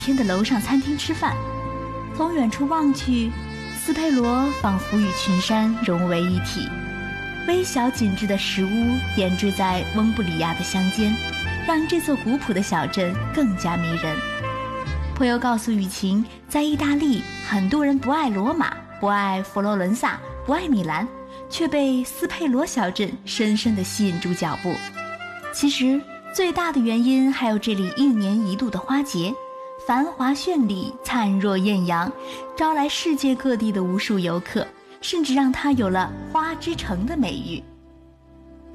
天的楼上餐厅吃饭，从远处望去，斯佩罗仿佛与群山融为一体。微小紧致的石屋点缀在翁布里亚的乡间，让这座古朴的小镇更加迷人。朋友告诉雨晴，在意大利，很多人不爱罗马，不爱佛罗伦萨，不爱米兰，却被斯佩罗小镇深深地吸引住脚步。其实最大的原因还有这里1年1度的花节，繁华绚丽，灿若艳阳，招来世界各地的无数游客，甚至让它有了花之城的美誉。